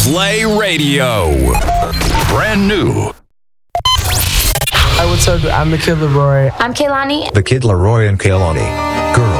Play Radio. Brand new. Hi, what's up? I'm the Kid Laroi. I'm Kaylani. The Kid Laroi and Kaylani. Girl.